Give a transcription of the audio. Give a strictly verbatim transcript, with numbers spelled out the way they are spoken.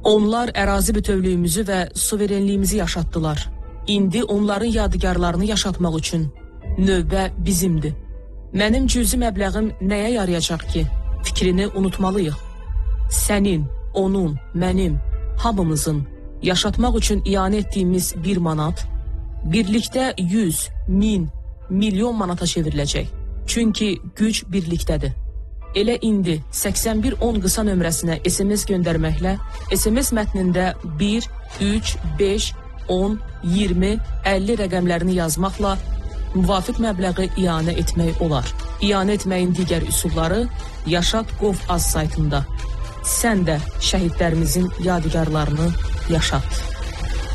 Onlar ərazi bütövlüyümüzü və suverenliyimizi yaşatdılar. İndi onların yadigarlarını yaşatmaq üçün növbə bizimdir. Mənim cüzi məbləğim nəyə yarayacaq ki? Fikrini unutmalıyıq. Sənin, onun, mənim, hamımızın yaşatmaq üçün iyanə etdiyimiz bir manat, birlikdə yüz, min, milyon manata çevriləcək. Çünki güc birlikdədir. Elə indi səksən bir on qısa nömrəsinə S M S göndərməklə S M S mətnində bir, üç, beş, on, iyirmi, əlli rəqəmlərini yazmaqla müvafiq məbləği iyanə etmək olar. İyanə etməyin digər üsulları Yaşat nöqtə gov az saytında. Sən də şəhidlərimizin yadigarlarını yaşat.